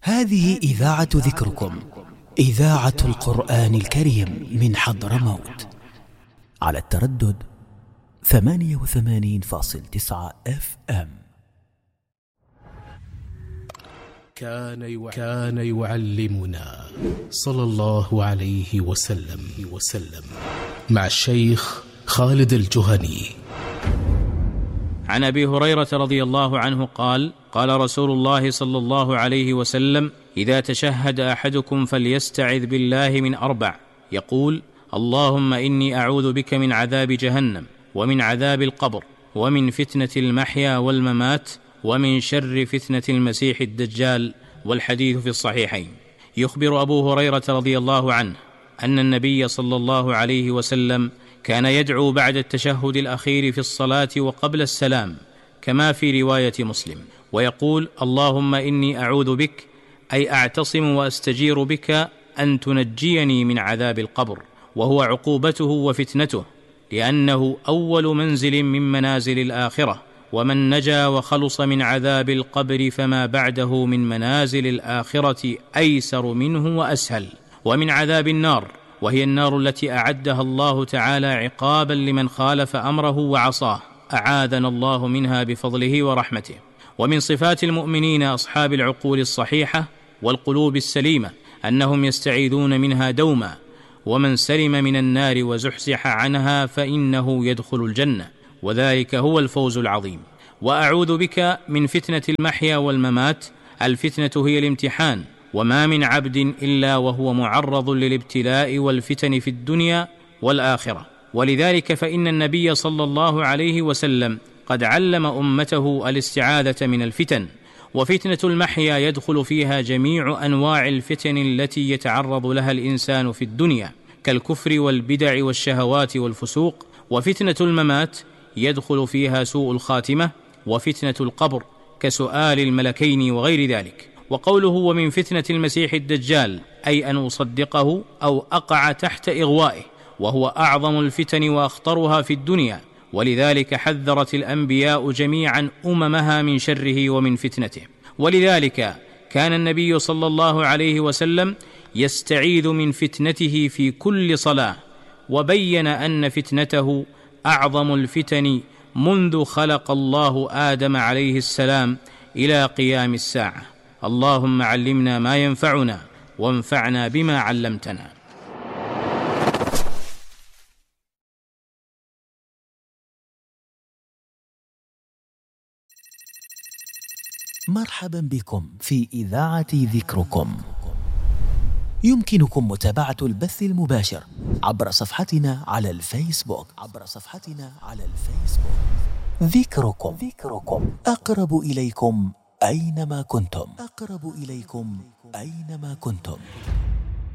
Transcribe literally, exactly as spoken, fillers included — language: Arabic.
هذه إذاعة ذكركم، إذاعة القرآن الكريم من حضرموت، على التردد ثمانية وثمانين فاصل تسعة اف ام. كان يع... كان يعلمنا صلى الله عليه وسلم وسلم مع الشيخ خالد الجهني. عن أبي هريرة رضي الله عنه قال: قال رسول الله صلى الله عليه وسلم: إذا تشهد أحدكم فليستعذ بالله من أربع، يقول: اللهم إني أعوذ بك من عذاب جهنم، ومن عذاب القبر، ومن فتنة المحيا والممات، ومن شر فتنة المسيح الدجال. والحديث في الصحيحين. يخبر أبو هريرة رضي الله عنه أن النبي صلى الله عليه وسلم كان يدعو بعد التشهد الأخير في الصلاة وقبل السلام، كما في رواية مسلم، ويقول: اللهم إني أعوذ بك، أي أعتصم وأستجير بك أن تنجيني من عذاب القبر، وهو عقوبته وفتنته، لأنه أول منزل من منازل الآخرة، ومن نجا وخلص من عذاب القبر فما بعده من منازل الآخرة أيسر منه وأسهل. ومن عذاب النار، وهي النار التي أعدها الله تعالى عقابا لمن خالف أمره وعصاه، أعاذنا الله منها بفضله ورحمته. ومن صفات المؤمنين أصحاب العقول الصحيحة والقلوب السليمة أنهم يستعيذون منها دوما، ومن سلم من النار وزحزح عنها فإنه يدخل الجنة، وذلك هو الفوز العظيم. وأعوذ بك من فتنة المحيا والممات. الفتنة هي الامتحان، وما من عبد إلا وهو معرض للابتلاء والفتن في الدنيا والآخرة، ولذلك فإن النبي صلى الله عليه وسلم قد علم أمته الاستعاذة من الفتن. وفتنة المحيا يدخل فيها جميع أنواع الفتن التي يتعرض لها الإنسان في الدنيا، كالكفر والبدع والشهوات والفسوق. وفتنة الممات يدخل فيها سوء الخاتمة، وفتنة القبر كسؤال الملكين وغير ذلك. وقوله ومن فتنة المسيح الدجال، أي أن أصدقه أو أقع تحت إغوائه، وهو أعظم الفتن وأخطرها في الدنيا، ولذلك حذرت الأنبياء جميعا أممها من شره ومن فتنته. ولذلك كان النبي صلى الله عليه وسلم يستعيذ من فتنته في كل صلاة، وبين أن فتنته أعظم الفتن منذ خلق الله آدم عليه السلام إلى قيام الساعة. اللهم علمنا ما ينفعنا، وانفعنا بما علمتنا. مرحبا بكم في إذاعة ذكركم. يمكنكم متابعة البث المباشر عبر صفحتنا على الفيسبوك عبر صفحتنا على الفيسبوك ذكركم ذكركم أقرب إليكم أينما كنتم أقرب إليكم أينما كنتم